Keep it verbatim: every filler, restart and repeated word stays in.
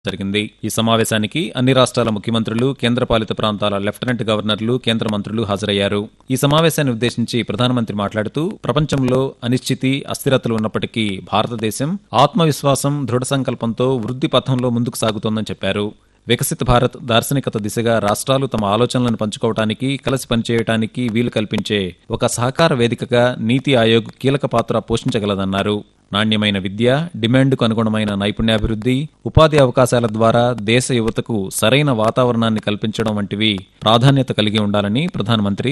జరిగింది. ఈ సమావేశానికి అన్ని రాష్ట్రాల ముఖ్యమంత్రులు, కేంద్రపాలిత ప్రాంతాల లెఫ్టినెంట్ గవర్నర్లు, కేంద్ర మంత్రులు హాజరయ్యారు. ఈ సమావేశాన్ని ఉద్దేశించి ప్రధానమంత్రి మాట్లాడుతూ ప్రపంచంలో అనిశ్చితి, అస్థిరతలు ఉన్నప్పటికీ భారతదేశం ఆత్మవిశ్వాసం, దృఢ సంకల్పంతో వృద్ధి పథంలో ముందుకు సాగుతోందని చెప్పారు. వికసిత భారత్ దార్శనికత దిశగా రాష్ట్రాలు తమ ఆలోచనలను పంచుకోవటానికి, కలిసి పనిచేయటానికి వీలు కల్పించే ఒక సహకార వేదికగా నీతి ఆయోగ్ కీలక పాత్ర పోషించగలదన్నారు. నాణ్యమైన విద్య, డిమాండ్కు అనుగుణమైన నైపుణ్యాభివృద్ధి, ఉపాధి అవకాశాల ద్వారా దేశ యువతకు సరైన వాతావరణాన్ని కల్పించడం వంటివి ప్రాధాన్యత కలిగి ఉండాలని ప్రధానమంత్రి